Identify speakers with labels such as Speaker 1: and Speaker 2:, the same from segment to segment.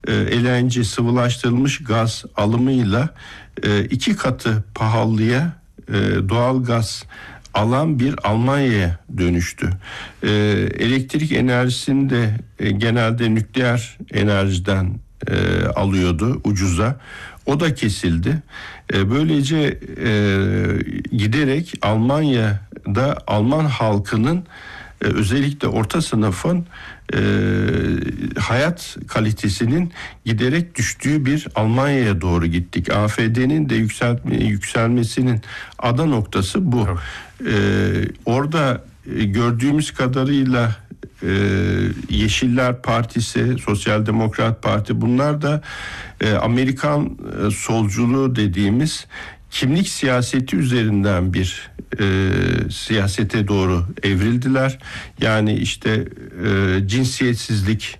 Speaker 1: LNG sıvılaştırılmış gaz alımıyla 2 katı pahalıya doğal gaz alan bir Almanya'ya dönüştü. Elektrik enerjisini de genelde nükleer enerjiden alıyordu ucuza. O da kesildi. Böylece giderek Almanya'da Alman halkının özellikle orta sınıfın hayat kalitesinin giderek düştüğü bir Almanya'ya doğru gittik. AfD'nin de yükselmesinin ana noktası bu. Orada gördüğümüz kadarıyla Yeşiller Partisi, Sosyal Demokrat Parti, bunlar da Amerikan solculuğu dediğimiz kimlik siyaseti üzerinden bir siyasete doğru evrildiler. Yani işte cinsiyetsizlik,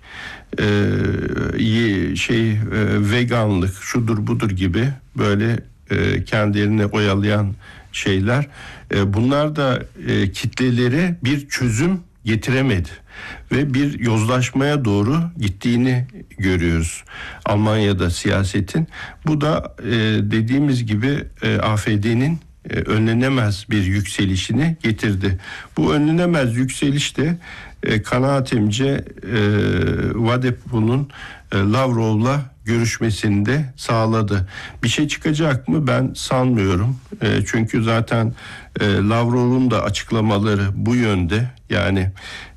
Speaker 1: veganlık, şudur budur gibi böyle kendilerini oyalayan şeyler. Bunlar da kitlelere bir çözüm getiremedi ve bir yozlaşmaya doğru gittiğini görüyoruz Almanya'da siyasetin. Bu da dediğimiz gibi AfD'nin önlenemez bir yükselişini getirdi. Bu önlenemez yükseliş de kanaatimce Vadepul'un Lavrov'la görüşmesini de sağladı. Bir şey çıkacak mı? Ben sanmıyorum. Çünkü zaten Lavrov'un da açıklamaları bu yönde. Yani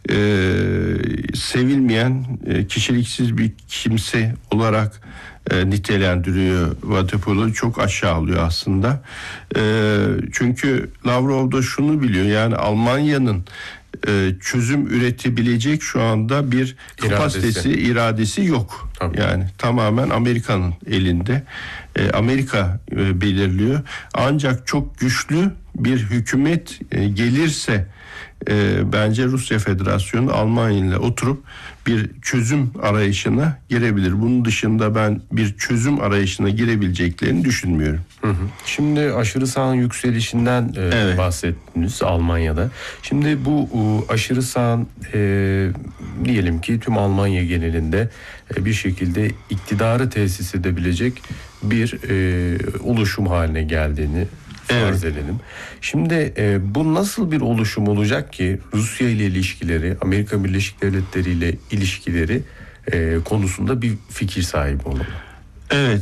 Speaker 1: sevilmeyen, kişiliksiz bir kimse olarak nitelendiriyor Vadepul'u, çok aşağılıyor aslında. Çünkü Lavrov da şunu biliyor, yani Almanya'nın çözüm üretebilecek şu anda bir kapasitesi, iradesi yok. Tabii. Yani tamamen Amerika'nın elinde. Amerika belirliyor. Ancak çok güçlü bir hükümet gelirse bence Rusya Federasyonu Almanya ile oturup bir çözüm arayışına girebilir. Bunun dışında ben bir çözüm arayışına girebileceklerini düşünmüyorum.
Speaker 2: Şimdi aşırı sağın yükselişinden bahsettiniz Almanya'da. Şimdi bu aşırı sağın diyelim ki tüm Almanya genelinde bir şekilde iktidarı tesis edebilecek bir oluşum haline geldiğini farz edelim. Şimdi bu nasıl bir oluşum olacak ki Rusya ile ilişkileri, Amerika Birleşik Devletleri ile ilişkileri konusunda bir fikir sahibi olalım?
Speaker 1: Evet,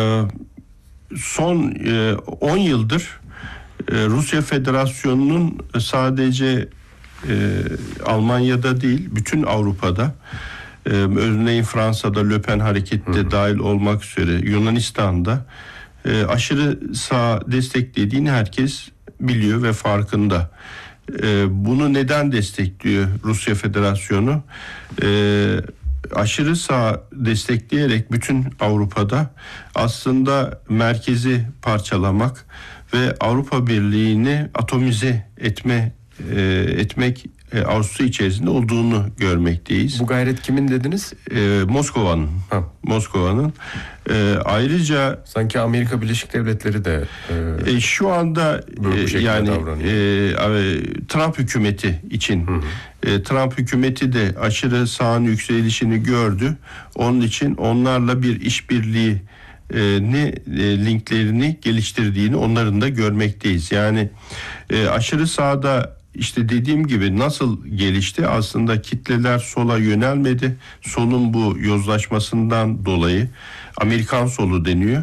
Speaker 1: son 10 yıldır Rusya Federasyonu'nun sadece Almanya'da değil, bütün Avrupa'da, örneğin Fransa'da Le Pen hareketi dahil olmak üzere, Yunanistan'da aşırı sağ desteklediğini herkes biliyor ve farkında. Bunu neden destekliyor Rusya Federasyonu? Aşırı sağ destekleyerek bütün Avrupa'da aslında merkezi parçalamak ve Avrupa Birliği'ni atomize etmek arzusu içerisinde olduğunu görmekteyiz.
Speaker 2: Bu gayret kimin dediniz?
Speaker 1: Moskova'nın. Ayrıca
Speaker 2: sanki Amerika Birleşik Devletleri de
Speaker 1: şu anda yani Trump hükümeti için Trump hükümeti de aşırı sağın yükselişini gördü. Onun için onlarla bir işbirliği linklerini geliştirdiğini onların da görmekteyiz. Yani aşırı sağda İşte dediğim gibi nasıl gelişti? Aslında kitleler sola yönelmedi. Solun bu yozlaşmasından dolayı Amerikan solu deniyor.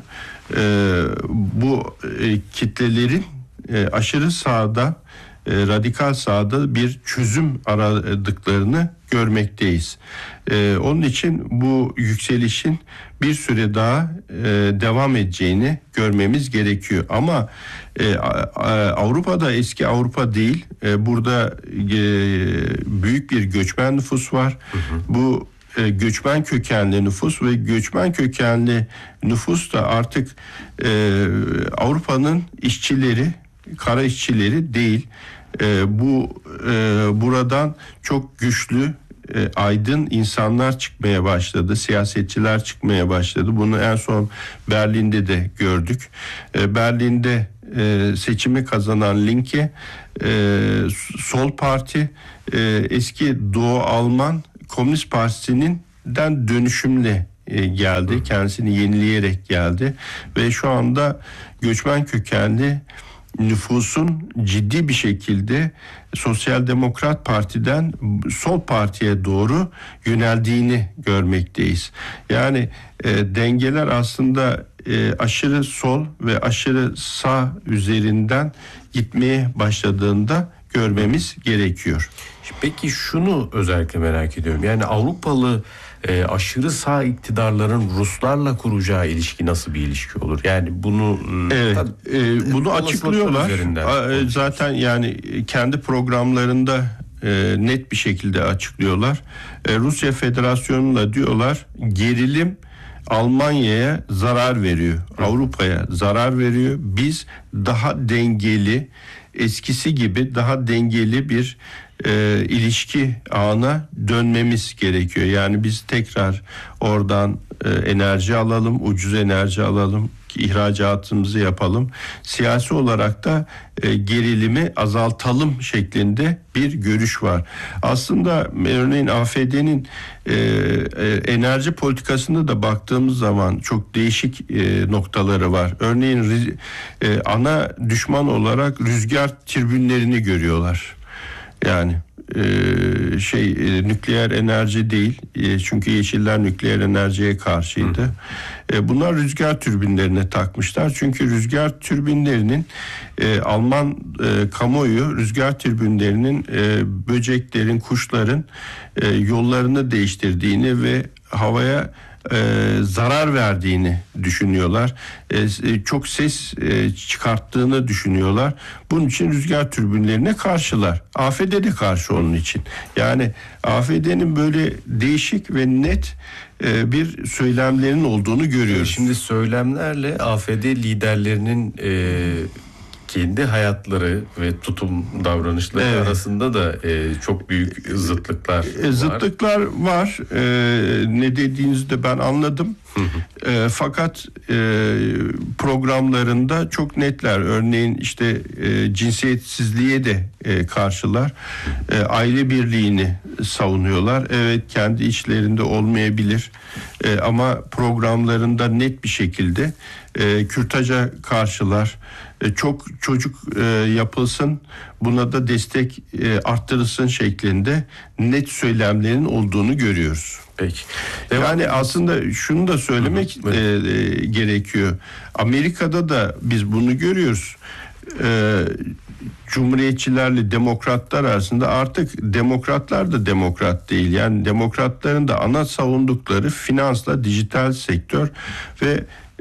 Speaker 1: Bu kitlelerin aşırı sağda, radikal sağda bir çözüm aradıklarını görmekteyiz. Onun için bu yükselişin bir süre daha devam edeceğini görmemiz gerekiyor. Ama Avrupa'da eski Avrupa değil. Burada büyük bir göçmen nüfus var. Bu göçmen kökenli nüfus ve göçmen kökenli nüfus da artık Avrupa'nın işçileri, kara işçileri değil. Buradan çok güçlü, aydın insanlar çıkmaya başladı, siyasetçiler çıkmaya başladı. Bunu en son Berlin'de de gördük. Berlin'de seçimi kazanan Linke, Sol Parti, eski Doğu Alman Komünist Partisi'nden dönüşümle geldi. Kendisini yenileyerek geldi ve şu anda göçmen kökenli nüfusun ciddi bir şekilde Sosyal Demokrat Parti'den sol partiye doğru yöneldiğini görmekteyiz. Yani dengeler aslında aşırı sol ve aşırı sağ üzerinden gitmeye başladığında görmemiz gerekiyor.
Speaker 2: Peki şunu özellikle merak ediyorum. Yani Avrupalı aşırı sağ iktidarların Ruslarla kuracağı ilişki nasıl bir ilişki olur? Yani bunu
Speaker 1: bunu açıklıyorlar. Zaten yani kendi programlarında net bir şekilde açıklıyorlar. Rusya Federasyonu'na diyorlar gerilim Almanya'ya zarar veriyor. Avrupa'ya zarar veriyor. Biz daha dengeli, eskisi gibi daha dengeli bir ilişki ağına dönmemiz gerekiyor. Yani biz tekrar oradan enerji alalım, ucuz enerji alalım, ihracatımızı yapalım. Siyasi olarak da gerilimi azaltalım şeklinde bir görüş var. Aslında örneğin AfD'nin enerji politikasında da baktığımız zaman çok değişik noktaları var. Örneğin ana düşman olarak rüzgar türbinlerini görüyorlar. Yani nükleer enerji değil, çünkü Yeşiller nükleer enerjiye karşıydı. Bunlar rüzgar türbinlerine takmışlar, çünkü rüzgar türbinlerinin Alman kamuoyu rüzgar türbinlerinin böceklerin, kuşların yollarını değiştirdiğini ve havaya zarar verdiğini düşünüyorlar. Çok ses çıkarttığını düşünüyorlar. Bunun için rüzgar türbinlerine karşılar. AfD de karşı onun için. Yani AfD'nin böyle değişik ve net bir söylemlerinin olduğunu görüyoruz.
Speaker 2: Şimdi söylemlerle AfD liderlerinin kendi hayatları ve tutum davranışları arasında da çok büyük zıtlıklar var.
Speaker 1: Zıtlıklar var. Ne dediğinizi de ben anladım. Fakat programlarında çok netler. Örneğin işte cinsiyetsizliğe de karşılar. Aile birliğini savunuyorlar. Evet, kendi içlerinde olmayabilir. Ama programlarında net bir şekilde kürtaja karşılar. Çok çocuk yapılsın, buna da destek arttırılsın şeklinde net söylemlerin olduğunu görüyoruz.
Speaker 2: Peki.
Speaker 1: Yani aslında şunu da söylemek gerekiyor. Amerika'da da biz bunu görüyoruz. Cumhuriyetçilerle demokratlar arasında artık demokratlar da demokrat değil. Yani demokratların da ana savundukları finansla dijital sektör ve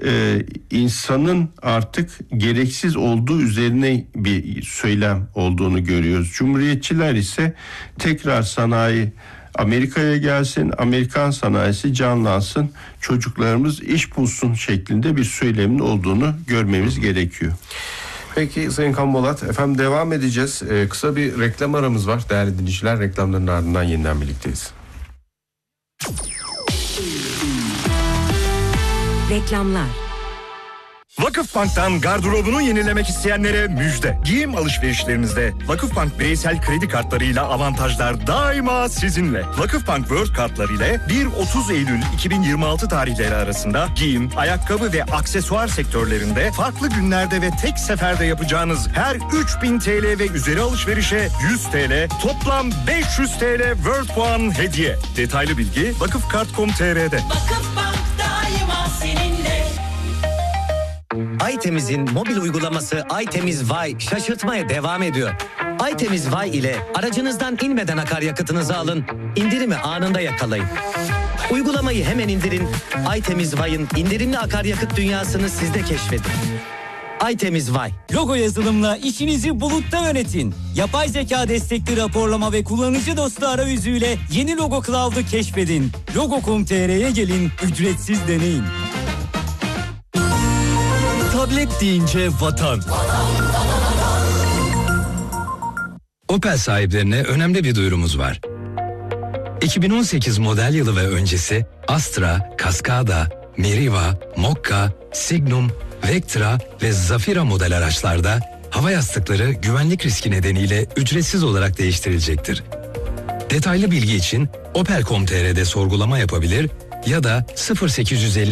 Speaker 1: insanın artık gereksiz olduğu üzerine bir söylem olduğunu görüyoruz. Cumhuriyetçiler ise tekrar sanayi Amerika'ya gelsin, Amerikan sanayisi canlansın, çocuklarımız iş bulsun şeklinde bir söylemin olduğunu görmemiz gerekiyor.
Speaker 2: Peki Sayın Kambolat, efendim devam edeceğiz. Kısa bir reklam aramız var değerli dinleyiciler. Reklamların ardından yeniden birlikteyiz.
Speaker 3: Reklamlar.
Speaker 4: Vakıfbank'tan gardırobunu yenilemek isteyenlere müjde. Giyim alışverişlerinizde Vakıfbank bireysel kredi kartlarıyla avantajlar daima sizinle. Vakıfbank World kartları ile 1-30 Eylül 2026 tarihleri arasında giyim, ayakkabı ve aksesuar sektörlerinde farklı günlerde ve tek seferde yapacağınız her 3000 TL ve üzeri alışverişe 100 TL, toplam 500 TL World puan hediye. Detaylı bilgi vakıfkart.com.tr'de.
Speaker 5: Vakıfbank daima seninle.
Speaker 6: Aytemiz'in mobil uygulaması Aytemiz Vay şaşırtmaya devam ediyor. Aytemiz Vay ile aracınızdan inmeden akaryakıtınızı alın, indirimi anında yakalayın. Uygulamayı hemen indirin, Aytemiz Vay'ın indirimli akaryakıt dünyasını siz de keşfedin. Aytemiz Vay.
Speaker 7: Logo yazılımla işinizi bulutta yönetin. Yapay zeka destekli raporlama ve kullanıcı dostu arayüzüyle yeni Logo Cloud'u keşfedin. Logo.com.tr'ye gelin, ücretsiz deneyin.
Speaker 8: Tablet deyince vatan. Opel sahiplerine önemli bir duyurumuz var. 2018 model yılı ve öncesi Astra, Cascada, Meriva, Mokka, Signum, Vectra ve Zafira model araçlarda hava yastıkları güvenlik riski nedeniyle ücretsiz olarak değiştirilecektir. Detaylı bilgi için Opel.com.tr'de sorgulama yapabilir ya da 0850